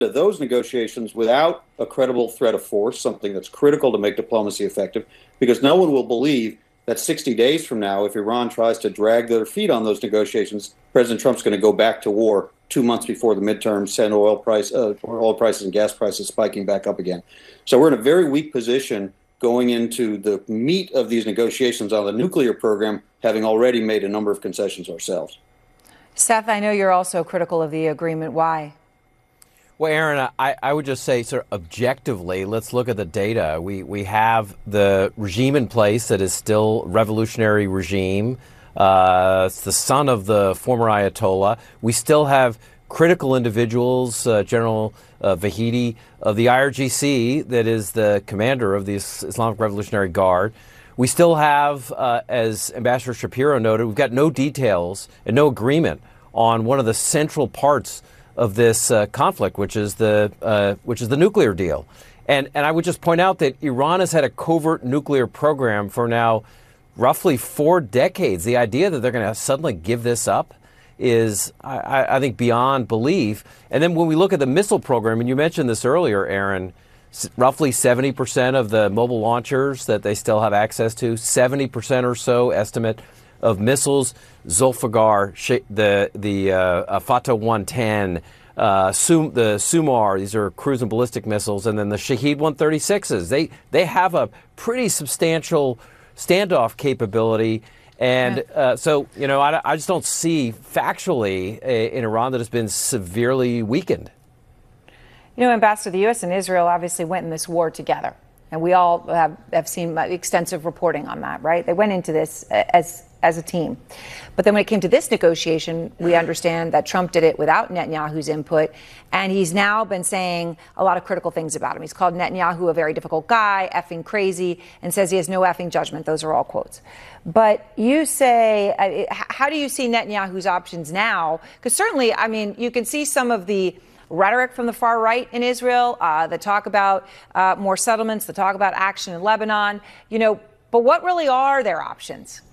those negotiations without a credible threat of force, something that's critical to make diplomacy effective, because no one will believe that 60 days from now, if Iran tries to drag their feet on those negotiations, President Trump's going to go back to war 2 months before the midterms, send oil prices and gas prices spiking back up again. So we're in a very weak position going into the meat of these negotiations on the nuclear program, having already made a number of concessions ourselves. Seth, I know you're also critical of the agreement. Why? Well, Aaron, I would just say sort of objectively, let's look at the data. We have the regime in place that is still revolutionary regime. It's the son of the former Ayatollah. We still have critical individuals, General Vahidi of the IRGC, that is the commander of the Islamic Revolutionary Guard. We still have, as Ambassador Shapiro noted, we've got no details and no agreement on one of the central parts of this conflict, which is the nuclear deal. And I would just point out that Iran has had a covert nuclear program for now roughly 4 decades. The idea that they're going to suddenly give this up is, I think, beyond belief. And then when we look at the missile program, and you mentioned this earlier, Aaron, roughly 70% of the mobile launchers that they still have access to, 70% or so estimate of missiles, Zulfiqar, the Fateh 110, the Sumar, these are cruise and ballistic missiles, and then the Shahed 136s. They have a pretty substantial standoff capability. And so, you know, I just don't see factually in Iran that has been severely weakened. You know, Ambassador, the U.S. and Israel obviously went in this war together. And we all have seen extensive reporting on that, right? They went into this as a team. But then when it came to this negotiation, we understand that Trump did it without Netanyahu's input. And he's now been saying a lot of critical things about him. He's called Netanyahu a very difficult guy, effing crazy, and says he has no effing judgment. Those are all quotes. But you say, how do you see Netanyahu's options now? Because certainly, I mean, you can see some of the rhetoric from the far right in Israel, that talk about more settlements, that talk about action in Lebanon, you know, but what really are their options?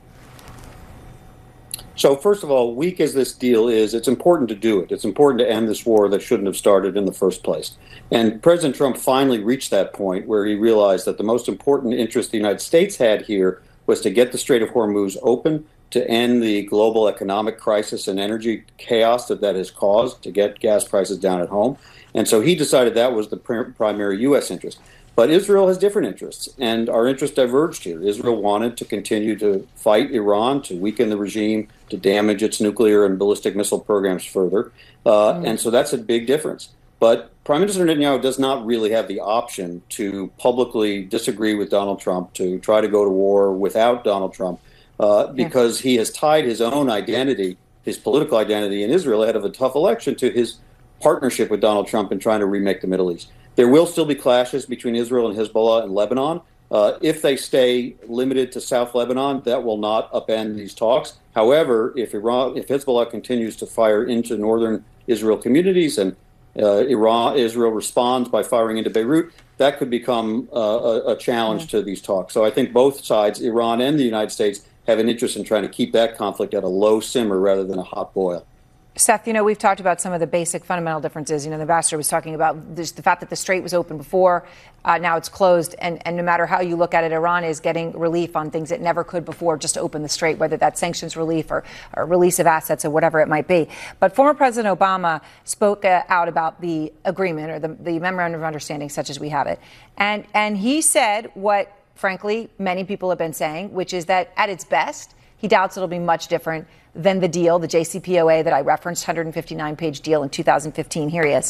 So first of all, weak as this deal is, it's important to do it. It's important to end this war that shouldn't have started in the first place. And President Trump finally reached that point where he realized that the most important interest the United States had here was to get the Strait of Hormuz open, to end the global economic crisis and energy chaos that has caused, to get gas prices down at home. And so he decided that was the primary U.S. interest. But Israel has different interests, and our interests diverged here. Israel wanted to continue to fight Iran, to weaken the regime, to damage its nuclear and ballistic missile programs further. And so that's a big difference. But Prime Minister Netanyahu does not really have the option to publicly disagree with Donald Trump, to try to go to war without Donald Trump, because he has tied his own identity, his political identity in Israel ahead of a tough election, to his partnership with Donald Trump in trying to remake the Middle East. There will still be clashes between Israel and Hezbollah and Lebanon. If they stay limited to South Lebanon, that will not upend these talks. However, if Hezbollah continues to fire into northern Israel communities and Israel responds by firing into Beirut, that could become a challenge to these talks. So I think both sides, Iran and the United States, have an interest in trying to keep that conflict at a low simmer rather than a hot boil. Seth, you know, we've talked about some of the basic fundamental differences. You know, the ambassador was talking about the fact that the strait was open before, now it's closed. And no matter how you look at it, Iran is getting relief on things it never could before, just to open the strait, whether that's sanctions relief or release of assets or whatever it might be. But former President Obama spoke out about the agreement or the memorandum of understanding, such as we have it. And he said what, frankly, many people have been saying, which is that at its best, he doubts it'll be much different than the deal, the JCPOA that I referenced, 159-page deal in 2015. Here he is.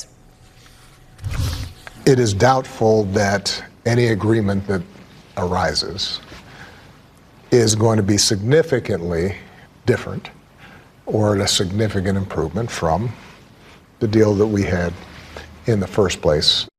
It is doubtful that any agreement that arises is going to be significantly different or a significant improvement from the deal that we had in the first place.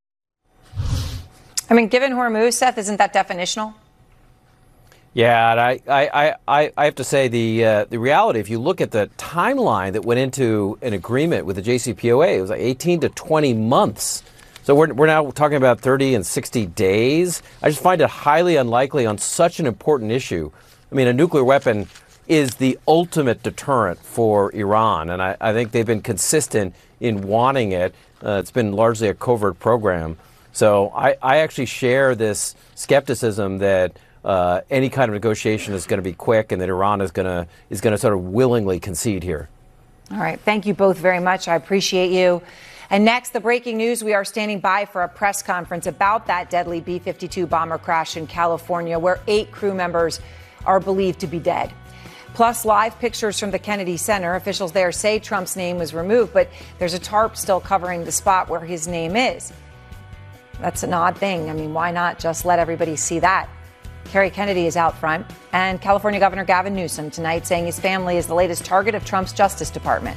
I mean, given Hormuz, Seth, isn't that definitional? Yeah, and I have to say the reality, if you look at the timeline that went into an agreement with the JCPOA, it was like 18 to 20 months. So we're now talking about 30 and 60 days. I just find it highly unlikely on such an important issue. I mean, a nuclear weapon is the ultimate deterrent for Iran, and I think they've been consistent in wanting it. It's been largely a covert program. So I actually share this skepticism that any kind of negotiation is going to be quick and that Iran is going to sort of willingly concede here. All right. Thank you both very much. I appreciate you. And next, the breaking news. We are standing by for a press conference about that deadly B-52 bomber crash in California, where 8 crew members are believed to be dead. Plus, live pictures from the Kennedy Center. Officials there say Trump's name was removed, but there's a tarp still covering the spot where his name is. That's an odd thing. I mean, why not just let everybody see that? Kerry Kennedy is out front, and California Governor Gavin Newsom tonight saying his family is the latest target of Trump's Justice Department.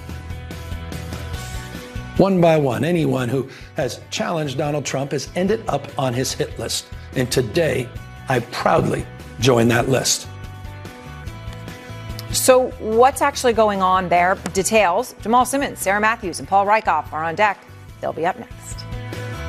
One by one, anyone who has challenged Donald Trump has ended up on his hit list. And today, I proudly join that list. So what's actually going on there? Details. Jamal Simmons, Sarah Matthews, and Paul Rykoff are on deck. They'll be up next.